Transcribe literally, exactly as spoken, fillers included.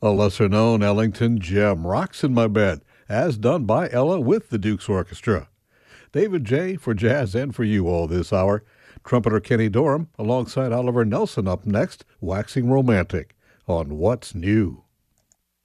A lesser-known Ellington gem rocks in my bed, as done by Ella with the Duke's Orchestra. David J. for jazz and for you all this hour. Trumpeter Kenny Dorham alongside Oliver Nelson up next, waxing romantic on What's New.